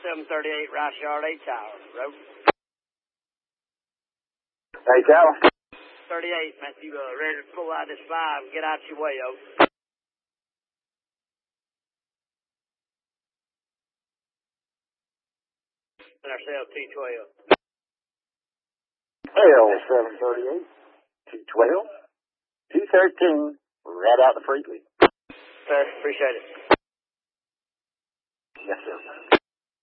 738 Rice Yard, 8 Tower. Road. 8 Tower. 38, man, you ready to pull out this 5 and get out your way, over. And ourselves, T12. L738, T12, 213, right out the Freakley. Sir, appreciate it. Yes, sir.